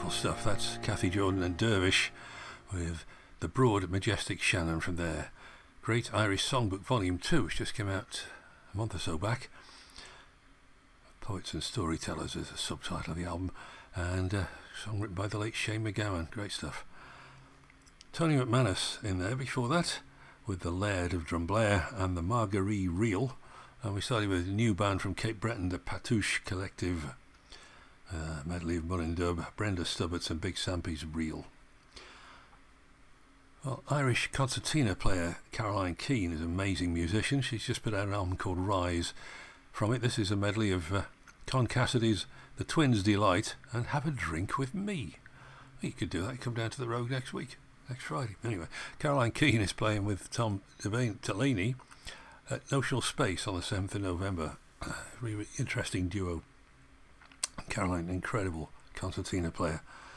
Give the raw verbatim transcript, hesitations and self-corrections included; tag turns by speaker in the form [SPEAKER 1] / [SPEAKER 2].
[SPEAKER 1] Wonderful stuff. That's Kathy Jordan and Dervish with The Broad Majestic Shannon from their Great Irish Songbook Volume two, which just came out a month or so back. Poets and Storytellers is the subtitle of the album, and a song written by the late Shane MacGowan. Great stuff. Tony McManus in there before that with the Laird of Drumblair and the Marguerite Reel, and we started with a new band from Cape Breton, the Patouche Collective, uh, medley of Mullin Dub, Brenda Stubberts and Big Sampy's Reel. Well, Irish concertina player Caroline Keane is an amazing musician. She's just put out an album called Rise. From it, this is a medley of uh, Con Cassidy's The Twins' Delight and Have a Drink with Me. You could do that. Come down to the Rogue next week, next Friday. Anyway, Caroline Keane is playing with Tom Delaney at Notional Space on the seventh of November. Uh, really interesting duo. Caroline, incredible concertina player.